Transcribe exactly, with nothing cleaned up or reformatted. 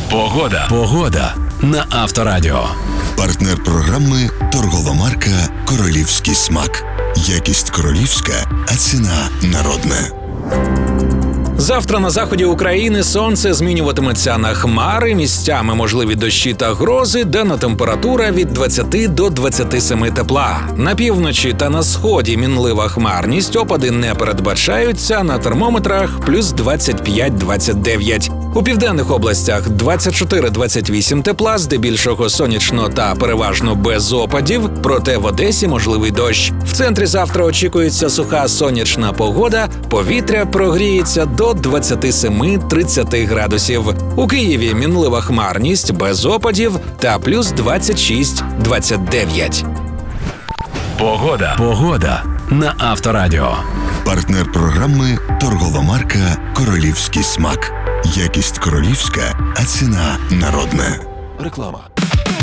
Погода. Погода на Авторадіо. Партнер програми торгова марка «Королівський смак». Якість королівська, а ціна народна. Завтра на заході України сонце змінюватиметься на хмари, місцями можливі дощі та грози, денна температура від двадцяти до двадцяти семи тепла. На півночі та на сході мінлива хмарність, опади не передбачаються, на термометрах плюс двадцять п'ять - двадцять дев'ять. У південних областях двадцять чотири - двадцять вісім тепла, здебільшого сонячно та переважно без опадів, проте в Одесі можливий дощ. В центрі завтра очікується суха сонячна погода, повітря прогріється до двадцяти семи - тридцяти градусів. У Києві мінлива хмарність без опадів та плюс двадцять шість - двадцять дев'ять. Погода. Погода на Авторадіо. Партнер програми торгова марка «Королівський смак». Якість королівська, а ціна народна. Реклама.